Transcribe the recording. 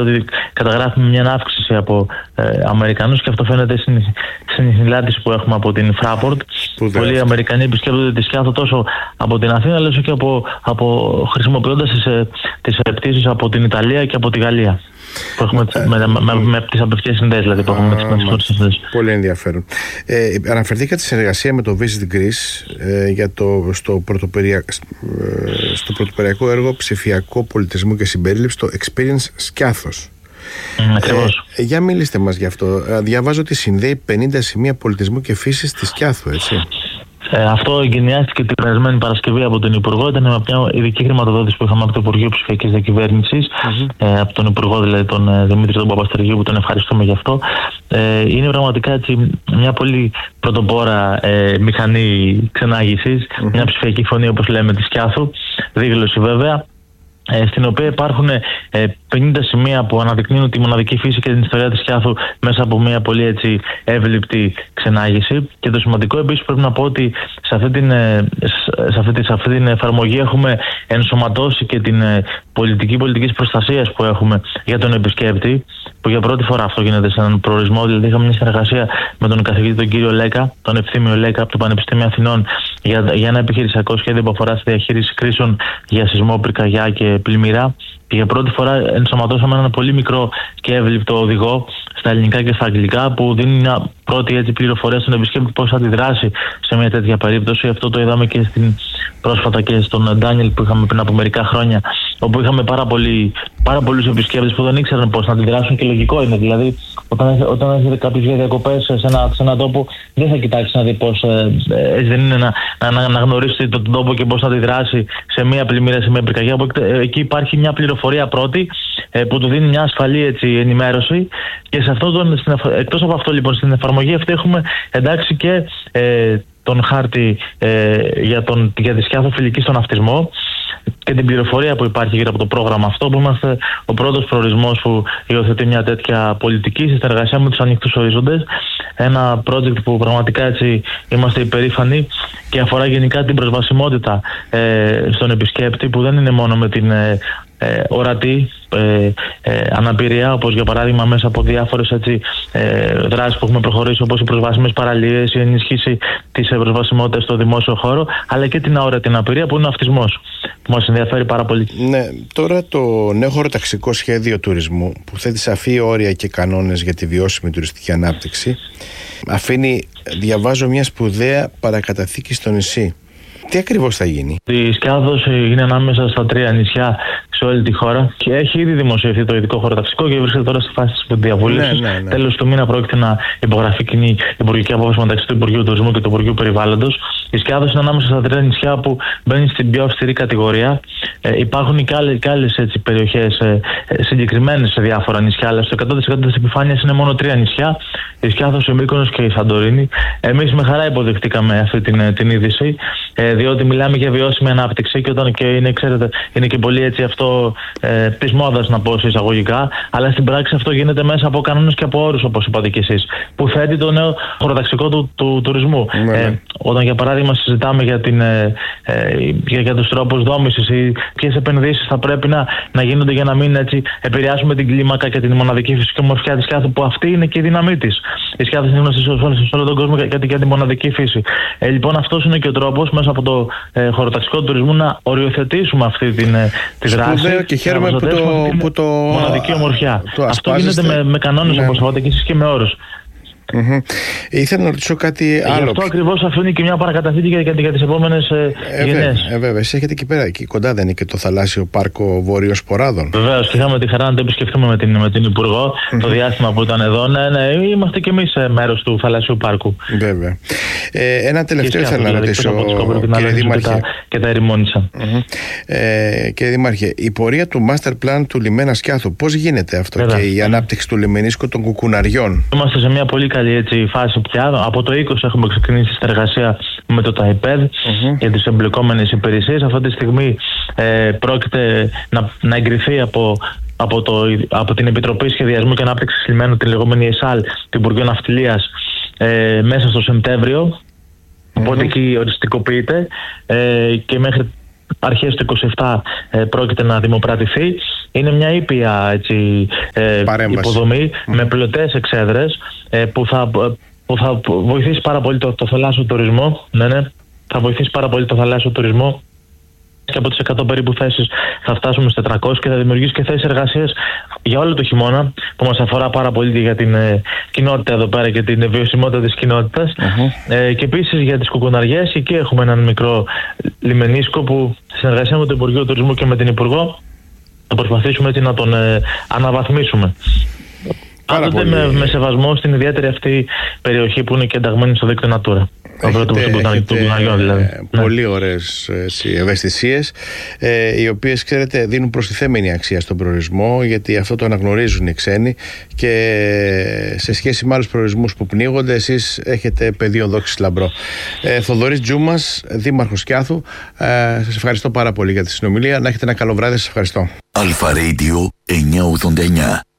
ότι καταγράφουμε μια αύξηση από Αμερικανούς και αυτό φαίνεται στην συνάντηση που έχουμε από την Fraport. Πολλοί Αμερικανοί επισκέπτονται τη Σκιάθο τόσο από την Αθήνα, αλλά και χρησιμοποιώντας τις πτήσεις από την Ιταλία και από τη Γαλλία. Που έχουμε με τις απευθείας συνδέσεις, δηλαδή που έχουμε με τις χώρες αυτές. Πολύ ενδιαφέρον. Αναφερθήκατε στη συνεργασία με το Visit Greece στο πρωτοποριακό έργο ψηφιακό πολιτισμού και συμπερίληψη, το Experience Σκιάθος. Ακριβώς. Για μιλήστε μας γι' αυτό. Διαβάζω ότι συνδέει 50 σημεία πολιτισμού και φύσης στη Σκιάθο, έτσι. Αυτό εγκαινιάστηκε την περασμένη Παρασκευή από τον Υπουργό. Ήταν μια ειδική χρηματοδότηση που είχαμε από το Υπουργείο Ψηφιακής Διακυβέρνησης, από τον Υπουργό, δηλαδή τον Δημήτρη τον Παπαστεργίου, που τον ευχαριστούμε γι' αυτό. Είναι πραγματικά έτσι μια πολύ πρωτοπόρα μηχανή ξενάγησης, μια ψηφιακή φωνή, όπως λέμε, της Σκιάθου, δίγλωση βέβαια, στην οποία υπάρχουν 50 σημεία που αναδεικνύουν τη μοναδική φύση και την ιστορία της Σκιάθου μέσα από μια πολύ έτσι εύληπτη ξενάγηση. Και το σημαντικό επίσης πρέπει να πω ότι σε αυτή την εφαρμογή έχουμε ενσωματώσει και την πολιτικής προστασίας που έχουμε για τον επισκέπτη, που για πρώτη φορά αυτό γίνεται σε έναν προορισμό. Δηλαδή είχαμε μια συνεργασία με τον καθηγητή τον κύριο Λέκα, τον Ευθύμιο Λέκα από το Πανεπιστήμιο Αθηνών, για ένα επιχειρησιακό σχέδιο που αφορά στη διαχείριση κρίσεων για σεισμό, πυρκαγιά και πλημμύρα. Και για πρώτη φορά ενσωματώσαμε ένα πολύ μικρό και εύληπτο οδηγό στα ελληνικά και στα αγγλικά, που δίνει μια πρώτη έτσι πληροφορία στον επισκέπτη πώς θα αντιδράσει σε μια τέτοια περίπτωση. Αυτό το είδαμε και πρόσφατα και στον Ντάνιελ που είχαμε πριν από μερικά χρόνια, όπου είχαμε πάρα πολλούς επισκέπτες που δεν ήξεραν πώς να αντιδράσουν, και λογικό είναι. Δηλαδή, όταν έρχεται κάποιος για διακοπές σε έναν τόπο, δεν θα κοιτάξει να δει πώς δεν είναι να γνωρίσει τον τόπο και πώς να αντιδράσει σε μια πλημμύρα, σε μια πυρκαγιά. Εκεί υπάρχει μια πληροφορία πρώτη που του δίνει μια ασφαλή έτσι, ενημέρωση. Και εκτός από αυτό, λοιπόν, στην εφαρμογή αυτή έχουμε εντάξει και τον χάρτη για τη Σκιάθο φιλική στον αυτισμό και την πληροφορία που υπάρχει γύρω από το πρόγραμμα αυτό, που είμαστε ο πρώτος προορισμός που υιοθετεί μια τέτοια πολιτική σε συνεργασία με τους ανοιχτούς ορίζοντες. Ένα project που πραγματικά έτσι είμαστε υπερήφανοι και αφορά γενικά την προσβασιμότητα στον επισκέπτη, που δεν είναι μόνο με την ορατή αναπηρία, όπως για παράδειγμα μέσα από διάφορες δράσεις που έχουμε προχωρήσει, όπως οι προσβάσιμες παραλίες, η ενίσχυση της προσβασιμότητας στο δημόσιο χώρο, αλλά και την αόρατη αναπηρία που είναι ο αυτισμός, που μας ενδιαφέρει πάρα πολύ. Ναι, τώρα το νέο χωροταξικό σχέδιο τουρισμού, που θέτει σαφή όρια και κανόνες για τη βιώσιμη τουριστική ανάπτυξη, αφήνει, διαβάζω, μια σπουδαία παρακαταθήκη στο νησί. Τι ακριβώς θα γίνει? Η Σκιάθος είναι ανάμεσα στα 3 νησιά σε όλη τη χώρα και έχει ήδη δημοσιευθεί το ειδικό χωροταξικό και βρίσκεται τώρα στη φάση της διαβούλευσης. Ναι. Τέλος του μήνα πρόκειται να υπογραφεί κοινή υπουργική απόφαση μεταξύ του Υπουργείου Τουρισμού και του Υπουργείου Περιβάλλοντος. Η Σκιάθος είναι ανάμεσα στα 3 νησιά που μπαίνει στην πιο αυστηρή κατηγορία. Υπάρχουν και άλλες περιοχές συγκεκριμένες σε διάφορα νησιά, αλλά στο 100% της επιφάνειας είναι μόνο 3 νησιά. Η Σκιάθος, η Μύκονος και η Σαντορίνη. Εμείς με χαρά υποδεχτήκαμε αυτή την είδηση, διότι μιλάμε για βιώσιμη ανάπτυξη και είναι και πολύ έτσι αυτό της μόδας, να πω εισαγωγικά, αλλά στην πράξη αυτό γίνεται μέσα από κανόνες και από όρους, όπως είπατε κι εσείς, που θέτει το νέο χωροταξικό του τουρισμού. Όταν για παράδειγμα συζητάμε για τους τρόπους δόμησης ή ποιες επενδύσεις θα πρέπει να γίνονται για να μην έτσι επηρεάσουμε την κλίμακα και την μοναδική φυσική ομορφιά της Σκιάθου, που αυτή είναι και η δύναμή της. Η Σκιάθος είναι γνωστή σε όλο τον κόσμο για τη μοναδική φύση. Λοιπόν, αυτός είναι και ο τρόπος μέσα από το χωροταξικό του τουρισμού να οριοθετήσουμε αυτή τη δράση. Και χαίρομαι που το μοναδική ομορφιά. Αυτό γίνεται με κανόνες, όπως είπατε και εσείς, και με όρους. Ήθελα να ρωτήσω κάτι άλλο. Γι' αυτό ακριβώς αφήνει και μια παρακαταθήκη για τις επόμενες γενιές. Βέβαια, εσείς έχετε εκεί πέρα, εκεί κοντά δεν είναι και το θαλάσσιο πάρκο Βορείων Σποράδων? Βεβαίως, και είχαμε τη χαρά να το επισκεφτούμε με την Υπουργό το διάστημα που ήταν εδώ. Ναι, είμαστε και εμείς μέρος του θαλάσσιου πάρκου. Βέβαια. Ένα τελευταίο ήθελα να ρωτήσω, κύριε Δήμαρχε. Και τα ερημόνησα. Κύριε Δήμαρχε, η πορεία του master plan του λιμένα Σκιάθου, πώς γίνεται αυτό? Βέβαια. Και η ανάπτυξη του λιμενίσκου των κουκουναριών? Είμαστε σε μια πολύ καλή φάση πια. Από το 20 έχουμε ξεκινήσει συνεργασία με το ΤΑΙΠΕΔ για τις εμπλεκόμενες υπηρεσίες. Αυτή τη στιγμή πρόκειται να εγκριθεί από την Επιτροπή Σχεδιασμού και Ανάπτυξης Λιμένου, τη λεγόμενη ΕΣΑΛ, του Υπουργείου Ναυτιλίας, μέσα στο Σεπτέμβριο. Οπότε εκεί οριστικοποιείται και μέχρι αρχές του 27 πρόκειται να δημοπρατηθεί. είναι μια ήπια υποδομή με πλωτές εξέδρες που θα βοηθήσει πάρα πολύ το θαλάσσιο τουρισμό. Ναι, θα βοηθήσει πάρα πολύ το θαλάσσιο τουρισμό. Και από τις 100 περίπου θέσεις θα φτάσουμε στις 400 και θα δημιουργήσει και θέσεις εργασίας για όλο το χειμώνα, που μας αφορά πάρα πολύ για την κοινότητα εδώ πέρα και την βιωσιμότητα της κοινότητας. Και επίσης για τις κουκουναριές, εκεί έχουμε έναν μικρό λιμενίσκο που συνεργασία με το Υπουργείο Τουρισμού και με την Υπουργό θα προσπαθήσουμε έτσι να τον αναβαθμίσουμε. Πάντοτε με σεβασμό στην ιδιαίτερη αυτή περιοχή που είναι και ενταγμένη στο δίκτυο Natura. Έχετε πολύ ωραίες ευαισθησίες, οι οποίες, ξέρετε, δίνουν προστιθέμενη αξία στον προορισμό, γιατί αυτό το αναγνωρίζουν οι ξένοι και σε σχέση με άλλους προορισμούς που πνίγονται, εσείς έχετε πεδίο δόξης λαμπρό. Θοδωρής Τζούμας, Δήμαρχος Σκιάθου, σας ευχαριστώ πάρα πολύ για τη συνομιλία. Να έχετε ένα καλό βράδυ. Σας ευχαριστώ. Αλφα Radio 989.